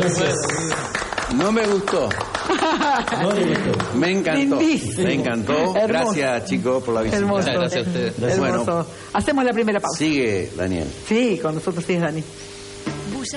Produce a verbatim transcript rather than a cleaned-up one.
Gracias. No me gustó. No le gustó. Me encantó. Lindísimo. Me encantó. Hermoso. Gracias, chicos, por la visita. Hermoso. Muchas gracias a ustedes. Hermoso. Bueno. Hacemos la primera pausa. Sigue, Daniel. Sí, con nosotros sí es Dani.